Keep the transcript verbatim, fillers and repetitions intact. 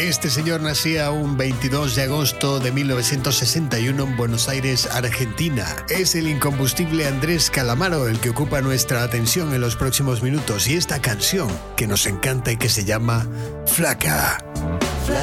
Este señor nacía un veintidós de agosto de mil novecientos sesenta y uno en Buenos Aires, Argentina. Es el incombustible Andrés Calamaro el que ocupa nuestra atención en los próximos minutos, y esta canción que nos encanta y que se llama Flaca.